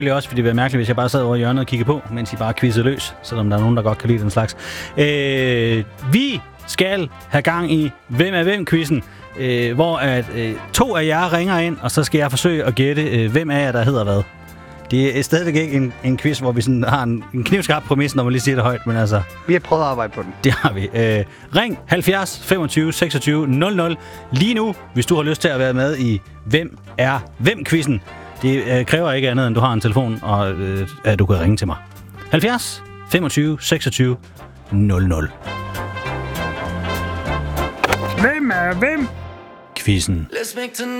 Det er også, fordi det ville være mærkeligt, hvis jeg bare sad over i hjørnet og kiggede på, mens I bare quizzede løs, selvom der er nogen, der godt kan lide den slags. Vi skal have gang i Hvem er hvem-quizzen, hvor at 2 af jer ringer ind, og så skal jeg forsøge at gætte, hvem af jer, der hedder hvad. Det er stadigvæk ikke en quiz, hvor vi sådan har en knivskarp præmis, når man lige siger det højt, men altså... Vi har prøvet at arbejde på den. Det har vi. Ring 70 25 26 00 lige nu, hvis du har lyst til at være med i Hvem er hvem-quizzen. Det kræver ikke andet, end du har en telefon, og at du kan ringe til mig. 70 25 26 00. Hvem er hvem? Quizzen.